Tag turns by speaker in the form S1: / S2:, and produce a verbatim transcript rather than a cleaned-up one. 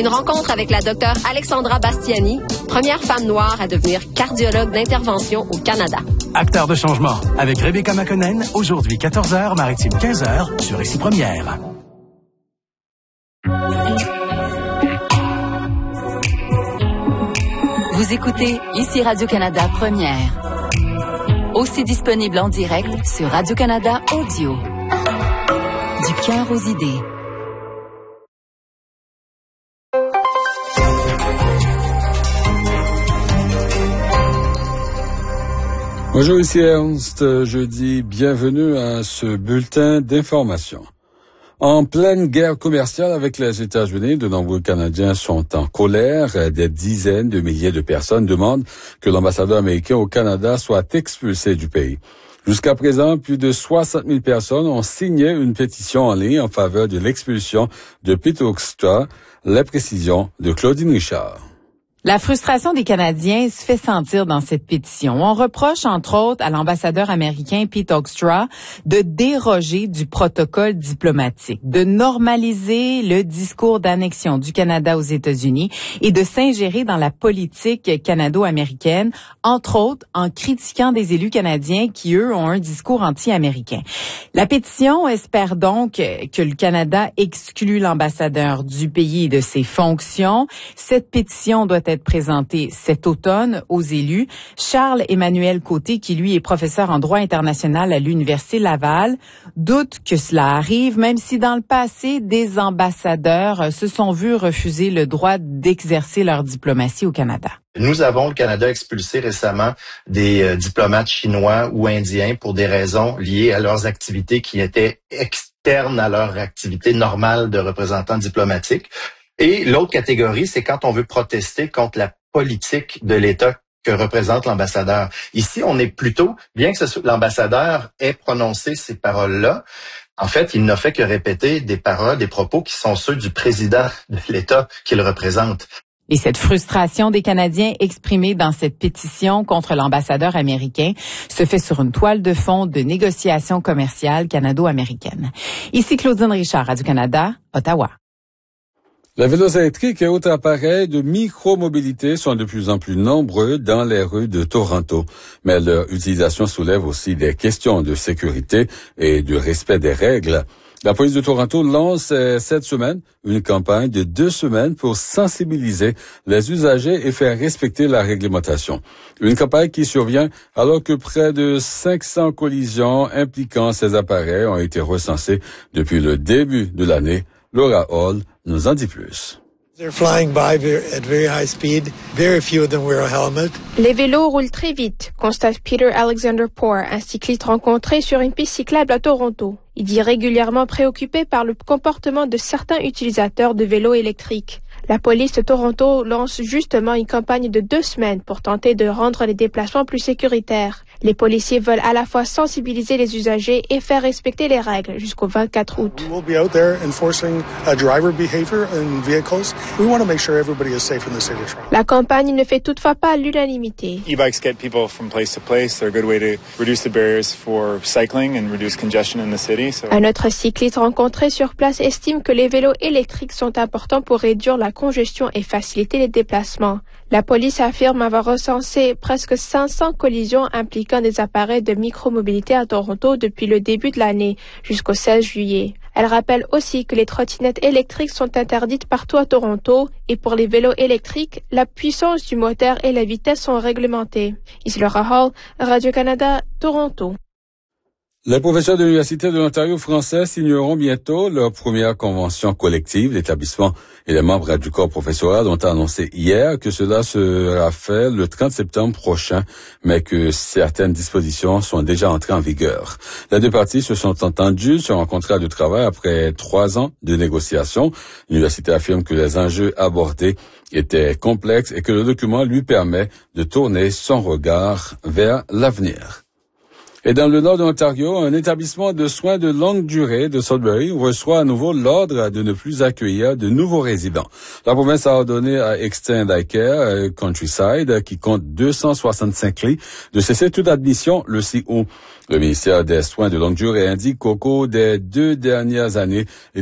S1: Une rencontre avec la docteure Alexandra Bastiani, première femme noire à devenir cardiologue d'intervention au Canada.
S2: Acteur de changement avec Rebecca McConnell, aujourd'hui quatorze heures, maritime quinze heures, sur Ici Première.
S3: Vous écoutez Ici Radio-Canada Première. Aussi disponible en direct sur Radio-Canada Audio. Du cœur aux idées.
S4: Bonjour, ici Ernst. Je dis bienvenue à ce bulletin d'information. En pleine guerre commerciale avec les États-Unis, de nombreux Canadiens sont en colère. Des dizaines de milliers de personnes demandent que l'ambassadeur américain au Canada soit expulsé du pays. Jusqu'à présent, plus de soixante mille personnes ont signé une pétition en ligne en faveur de l'expulsion de Pete Hoekstra. Les précisions de Claudine Richard.
S5: La frustration des Canadiens se fait sentir dans cette pétition. On reproche, entre autres, à l'ambassadeur américain Pete Hoekstra de déroger du protocole diplomatique, de normaliser le discours d'annexion du Canada aux États-Unis et de s'ingérer dans la politique canado-américaine, entre autres en critiquant des élus canadiens qui, eux, ont un discours anti-américain. La pétition espère donc que le Canada exclue l'ambassadeur du pays et de ses fonctions. Cette pétition doit être présenté cet automne aux élus. Charles-Emmanuel Côté, qui lui est professeur en droit international à l'Université Laval, doute que cela arrive, même si dans le passé, des ambassadeurs se sont vus refuser le droit d'exercer leur diplomatie au Canada.
S6: Nous avons, le Canada, expulsé récemment des euh, diplomates chinois ou indiens pour des raisons liées à leurs activités qui étaient externes à leur activité normale de représentants diplomatiques. Et l'autre catégorie, c'est quand on veut protester contre la politique de l'État que représente l'ambassadeur. Ici, on est plutôt, bien que ce soit, l'ambassadeur ait prononcé ces paroles-là, en fait, il n'a fait que répéter des paroles, des propos qui sont ceux du président de l'État qu'il représente.
S5: Et cette frustration des Canadiens exprimée dans cette pétition contre l'ambassadeur américain se fait sur une toile de fond de négociations commerciales canado-américaines. Ici Claudine Richard, Radio-Canada, Ottawa.
S4: Les vélos électriques et autres appareils de micromobilité sont de plus en plus nombreux dans les rues de Toronto. Mais leur utilisation soulève aussi des questions de sécurité et de respect des règles. La police de Toronto lance cette semaine une campagne de deux semaines pour sensibiliser les usagers et faire respecter la réglementation. Une campagne qui survient alors que près de cinq cents collisions impliquant ces appareils ont été recensées depuis le début de l'année. Laura Hall nous en dit plus.
S7: They're flying by at very high speed. Very few of them wear a helmet.
S8: Les vélos roulent très vite, constate Peter Alexander Poore, un cycliste rencontré sur une piste cyclable à Toronto. Il dit régulièrement préoccupé par le comportement de certains utilisateurs de vélos électriques. La police de Toronto lance justement une campagne de deux semaines pour tenter de rendre les déplacements plus sécuritaires. Les policiers veulent à la fois sensibiliser les usagers et faire respecter les règles jusqu'au vingt-quatre août.
S7: We will be out there enforcing uh, driver behavior in vehicles. We want to make sure everybody is safe in the city.
S8: La campagne ne fait toutefois pas l'unanimité.
S9: E-bikes get people from place to place. They're a good way to reduce the barriers for cycling and reduce congestion in the city. So...
S8: Un autre cycliste rencontré sur place estime que les vélos électriques sont importants pour réduire la congestion et faciliter les déplacements. La police affirme avoir recensé presque cinq cents collisions impliquant des appareils de micromobilité à Toronto depuis le début de l'année jusqu'au seize juillet. Elle rappelle aussi que les trottinettes électriques sont interdites partout à Toronto et pour les vélos électriques, la puissance du moteur et la vitesse sont réglementées. Ici Laura Hall, Radio-Canada, Toronto.
S4: Les professeurs de l'Université de l'Ontario français signeront bientôt leur première convention collective. L'établissement et les membres du corps professoral ont annoncé hier que cela sera fait le trente septembre prochain, mais que certaines dispositions sont déjà entrées en vigueur. Les deux parties se sont entendues sur un contrat de travail après trois ans de négociations. L'université affirme que les enjeux abordés étaient complexes et que le document lui permet de tourner son regard vers l'avenir. Et dans le nord de l'Ontario, un établissement de soins de longue durée de Sudbury reçoit à nouveau l'ordre de ne plus accueillir de nouveaux résidents. La province a ordonné à Extend Eye Care Countryside, qui compte deux cent soixante-cinq lits, de cesser toute admission le six août. Le ministère des Soins de longue durée indique qu'au cours des deux dernières années,